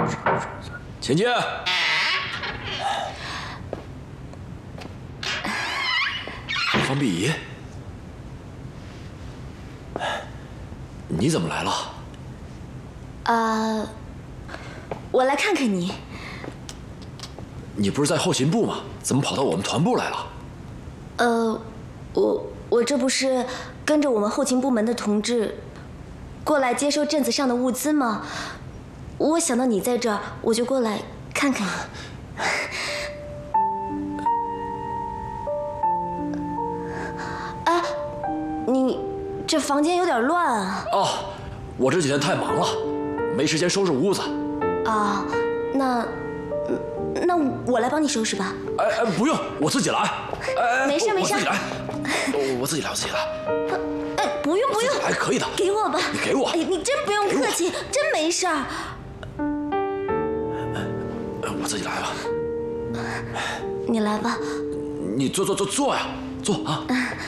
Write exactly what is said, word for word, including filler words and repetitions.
请进。方碧仪，你怎么来了？ 啊，我来看看你。 你不是在后勤部吗？怎么跑到我们团部来了？ 呃，我我这不是跟着我们后勤部门的同志过来接收镇子上的物资吗？我想到你在这儿，我就过来看看你。哎，你这房间有点乱啊。 哦，我这几天太忙了，没时间收拾屋子。 啊，那那我来帮你收拾吧。 哎哎，不用，我自己来。哎， 没事没事， 我自己来。我我自己来，我自己来。 哎，不用不用， 还可以的。 给我吧。 你给我。 哎，你真不用客气，真没事儿。 我自己来吧。 你来吧。 你坐坐坐坐呀，坐啊。